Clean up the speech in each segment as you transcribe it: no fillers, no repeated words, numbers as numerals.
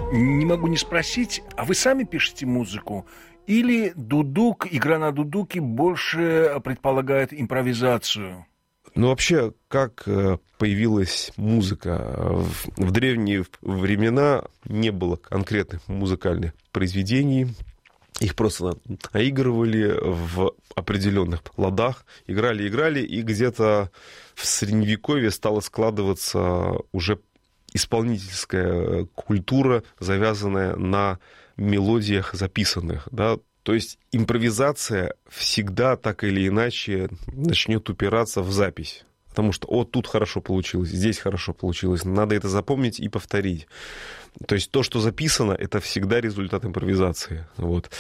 Не могу не спросить, а вы сами пишете музыку? Или дудук, игра на дудуке больше предполагает импровизацию? Ну, вообще, как появилась музыка? В древние времена не было конкретных музыкальных произведений. Их просто наигрывали в определенных ладах, играли, и где-то в Средневековье стала складываться уже исполнительская культура, завязанная на мелодиях записанных, да. То есть импровизация всегда так или иначе начнет упираться в запись. Потому что, тут хорошо получилось, здесь хорошо получилось. Надо это запомнить и повторить. То есть то, что записано, это всегда результат импровизации. Вот.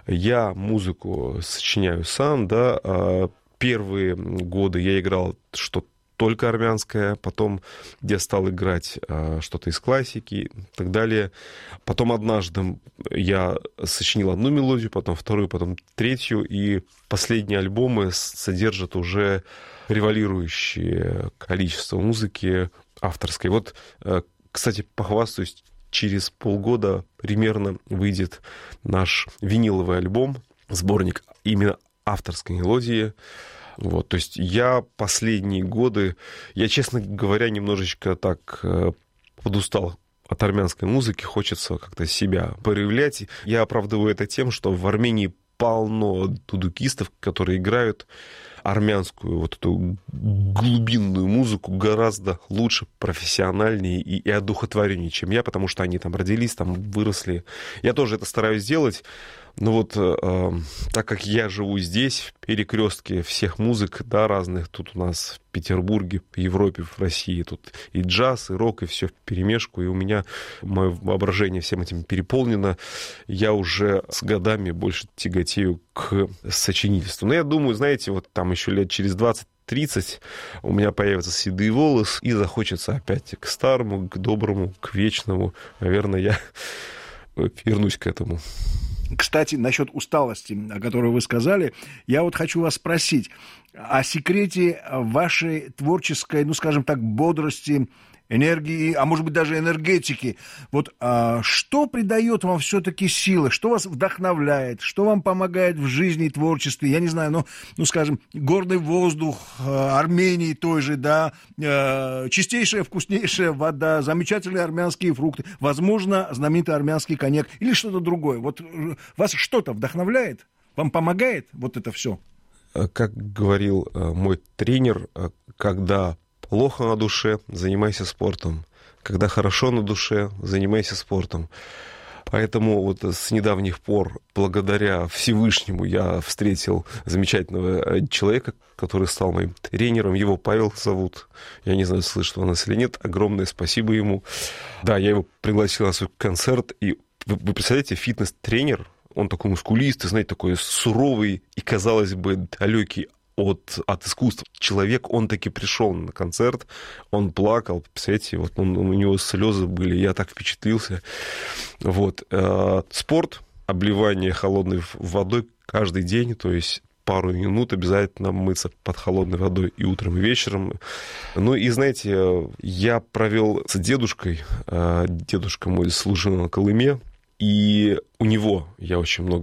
Я музыку сочиняю сам, да. Первые годы я играл что-то только армянское, потом я стал играть что-то из классики и так далее. Потом однажды я сочинил одну мелодию, потом вторую, потом третью, и последние альбомы содержат уже превалирующее количество музыки авторской. Вот, кстати, похвастаюсь, через полгода примерно выйдет наш виниловый альбом, сборник именно авторской мелодии. Вот, то есть я последние годы, честно говоря, немножечко так подустал от армянской музыки, хочется как-то себя проявлять. Я оправдываю это тем, что в Армении полно дудукистов, которые играют армянскую вот эту глубинную музыку гораздо лучше, профессиональнее и одухотвореннее, чем я, потому что они там родились, там выросли. Я тоже это стараюсь делать. Но вот так как я живу здесь, в перекрестке всех музык, да, разных, тут у нас в Петербурге, в Европе, в России, тут и джаз, и рок, и все вперемешку, и у меня мое воображение всем этим переполнено, я уже с годами больше тяготею к сочинительству. Но я думаю, знаете, вот там еще лет через 20-30 у меня появятся седые волосы, и захочется опять к старому, к доброму, к вечному. Наверное, я вернусь к этому. Кстати, насчет усталости, о которой вы сказали, я вот хочу вас спросить о секрете вашей творческой, ну, скажем так, бодрости, энергии, а может быть даже энергетики. Вот что придает вам все-таки силы, что вас вдохновляет, что вам помогает в жизни и творчестве? Я не знаю, ну скажем, горный воздух Армении той же, да, чистейшая, вкуснейшая вода, замечательные армянские фрукты, возможно, знаменитый армянский коньяк или что-то другое. Вот вас что-то вдохновляет? Вам помогает вот это все? Как говорил мой тренер, когда плохо на душе, занимайся спортом. Когда хорошо на душе, занимайся спортом. Поэтому вот с недавних пор, благодаря Всевышнему, я встретил замечательного человека, который стал моим тренером. Его Павел зовут. Я не знаю, слышит он нас или нет. Огромное спасибо ему. Да, я его пригласил на свой концерт. И вы представляете, фитнес-тренер, он такой мускулистый, знаете, такой суровый и, казалось бы, далекий от искусства человек, он таки пришел на концерт, он плакал, представляете, вот у него слезы были, я так впечатлился. Вот. Спорт, обливание холодной водой каждый день, то есть пару минут обязательно мыться под холодной водой и утром, и вечером. Ну и, знаете, я провел с дедушкой, дедушка мой служил на Колыме, и у него я очень много